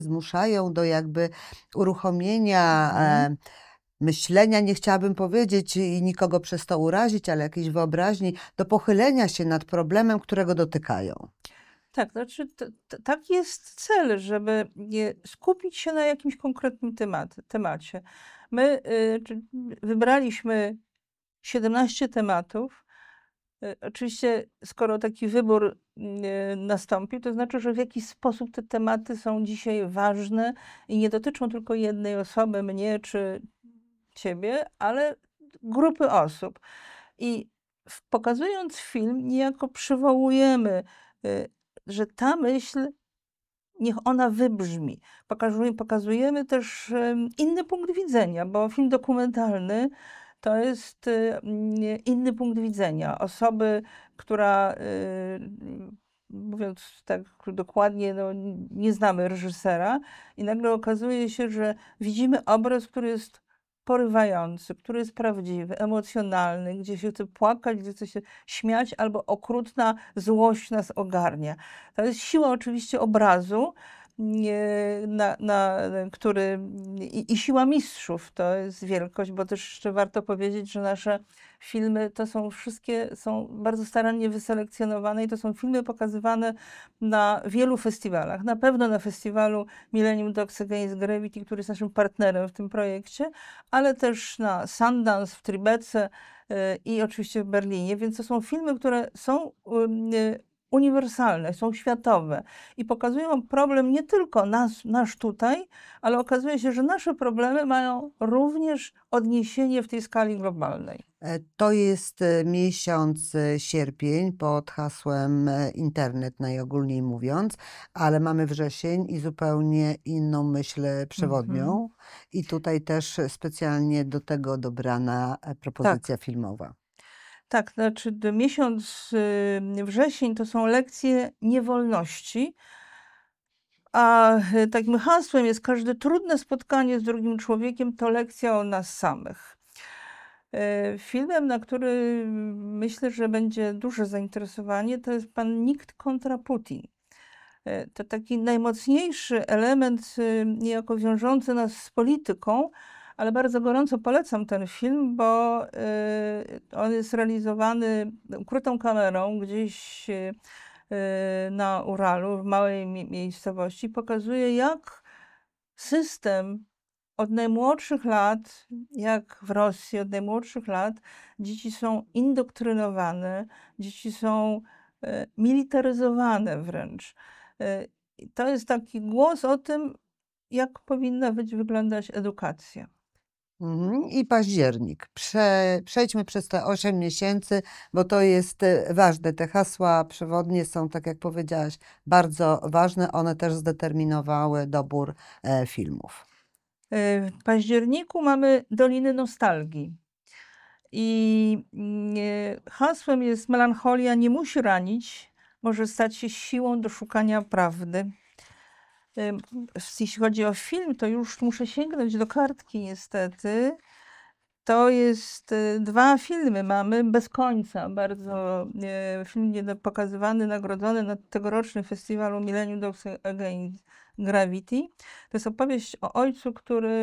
zmuszają do jakby uruchomienia myślenia, nie chciałabym powiedzieć i nikogo przez to urazić, ale jakiejś wyobraźni, do pochylenia się nad problemem, którego dotykają. Tak, znaczy taki jest cel, żeby skupić się na jakimś konkretnym temacie. My wybraliśmy 17 tematów. Oczywiście, skoro taki wybór nastąpił, to znaczy, że w jakiś sposób te tematy są dzisiaj ważne i nie dotyczą tylko jednej osoby, mnie czy ciebie, ale grupy osób. I pokazując film, niejako przywołujemy, że ta myśl, niech ona wybrzmi. Pokazujemy też inny punkt widzenia, bo film dokumentalny to jest inny punkt widzenia. Osoby, która, mówiąc tak dokładnie, no, nie znamy reżysera i nagle okazuje się, że widzimy obraz, który jest porywający, który jest prawdziwy, emocjonalny, gdzie się chce płakać, gdzie chce się śmiać, albo okrutna złość nas ogarnia. To jest siła oczywiście obrazu, który i siła mistrzów to jest wielkość, bo też jeszcze warto powiedzieć, że nasze filmy to są wszystkie, są bardzo starannie wyselekcjonowane i to są filmy pokazywane na wielu festiwalach. Na pewno na festiwalu Millennium Dogs Against Gravity, który jest naszym partnerem w tym projekcie, ale też na Sundance, w Tribece i oczywiście w Berlinie, więc to są filmy, które są uniwersalne, są światowe i pokazują problem nie tylko nasz tutaj, ale okazuje się, że nasze problemy mają również odniesienie w tej skali globalnej. To jest miesiąc sierpień pod hasłem internet, najogólniej mówiąc, ale mamy wrzesień i zupełnie inną myśl przewodnią. I tutaj też specjalnie do tego dobrana propozycja filmowa. Tak, znaczy miesiąc wrzesień to są lekcje niewolności, a takim hasłem jest: każde trudne spotkanie z drugim człowiekiem to lekcja o nas samych. Filmem, na który myślę, że będzie duże zainteresowanie, to jest Pan Nikt kontra Putin. To taki najmocniejszy element niejako wiążący nas z polityką, ale bardzo gorąco polecam ten film, bo on jest realizowany ukrytą kamerą gdzieś na Uralu, w małej miejscowości. Pokazuje, jak system od najmłodszych lat, jak w Rosji od najmłodszych lat, dzieci są indoktrynowane, dzieci są militaryzowane wręcz. To jest taki głos o tym, jak powinna wyglądać edukacja. I październik. Przejdźmy przez te 8 miesięcy, bo to jest ważne. Te hasła przewodnie są, tak jak powiedziałaś, bardzo ważne. One też zdeterminowały dobór filmów. W październiku mamy Doliny Nostalgii. I hasłem jest: melancholia nie musi ranić, może stać się siłą do szukania prawdy. Jeśli chodzi o film, to już muszę sięgnąć do kartki niestety. To jest 2 filmy mamy bez końca. Bardzo film pokazywany, nagrodzony na tegorocznym festiwalu Millennium Dogs Against Gravity. To jest opowieść o ojcu,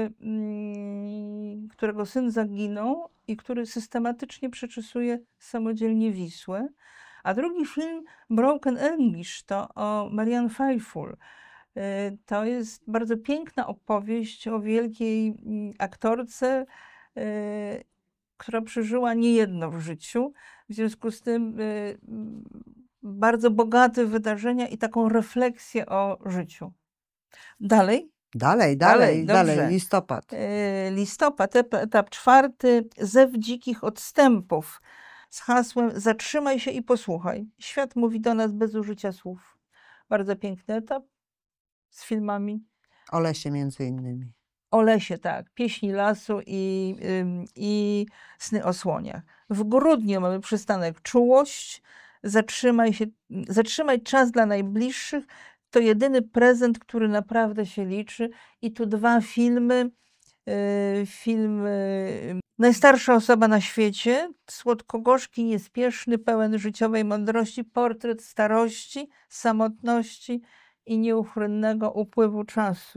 którego syn zaginął i który systematycznie przeczesuje samodzielnie Wisłę. A drugi film, Broken English, to o Marianne Faithfull. To jest bardzo piękna opowieść o wielkiej aktorce, która przeżyła niejedno w życiu. W związku z tym bardzo bogate wydarzenia i taką refleksję o życiu. Dalej? Dalej, Dobrze. listopad. Listopad, etap 4, Zew dzikich odstępów z hasłem: zatrzymaj się i posłuchaj. Świat mówi do nas bez użycia słów. Bardzo piękny etap z filmami. O lesie między innymi. O lesie, tak. Pieśni lasu i Sny o słoniach. W grudniu mamy przystanek Czułość. Zatrzymaj czas dla najbliższych. To jedyny prezent, który naprawdę się liczy. I tu 2 filmy. Film Najstarsza osoba na świecie, słodko-gorzki, niespieszny, pełen życiowej mądrości, portret starości, samotności i nieuchronnego upływu czasu.